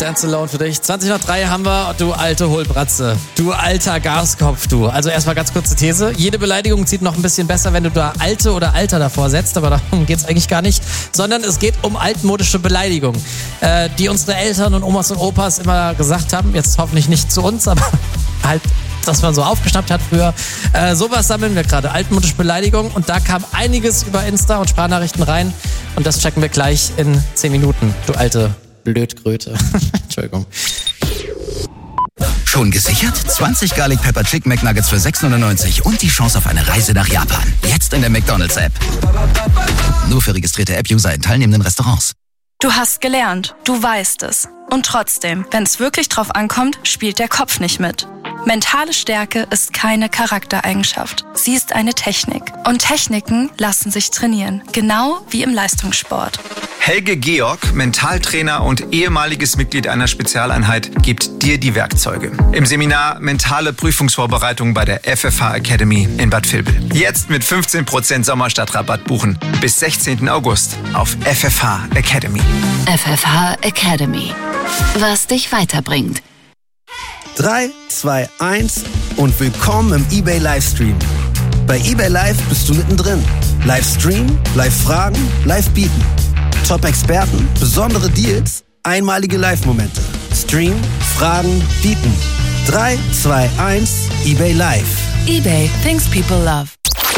Dance Alone für dich. 20 nach 3 haben wir, du alte Hohlbratze. Du alter Gaskopf, du. Also erstmal ganz kurze These. Jede Beleidigung zieht noch ein bisschen besser, wenn du da alte oder alter davor setzt. Aber darum geht's eigentlich gar nicht. Sondern es geht um altmodische Beleidigungen, die unsere Eltern und Omas und Opas immer gesagt haben. Jetzt hoffentlich nicht zu uns, aber halt, dass man so aufgeschnappt hat früher. Sowas sammeln wir gerade. Altmodische Beleidigungen. Und da kam einiges über Insta und Sprachnachrichten rein. Und das checken wir gleich in 10 Minuten. Du alte Blödkröte. Entschuldigung. Schon gesichert? 20 Garlic Pepper Chicken McNuggets für 6,99 und die Chance auf eine Reise nach Japan. Jetzt in der McDonald's-App. Nur für registrierte App-User in teilnehmenden Restaurants. Du hast gelernt, du weißt es. Und trotzdem, wenn es wirklich drauf ankommt, spielt der Kopf nicht mit. Mentale Stärke ist keine Charaktereigenschaft. Sie ist eine Technik. Und Techniken lassen sich trainieren. Genau wie im Leistungssport. Helge Georg, Mentaltrainer und ehemaliges Mitglied einer Spezialeinheit, gibt dir die Werkzeuge. Im Seminar Mentale Prüfungsvorbereitung bei der FFH Academy in Bad Vilbel. Jetzt mit 15% Sommerstadtrabatt buchen. Bis 16. August auf FFH Academy. FFH Academy. Was dich weiterbringt. 3, 2, 1 und willkommen im eBay Livestream. Bei eBay Live bist du mittendrin. Livestream, Live-Fragen, Live-Bieten. Top-Experten, besondere Deals, einmalige Live-Momente. Stream, Fragen, Bieten. 3, 2, 1, eBay Live. eBay, things people love.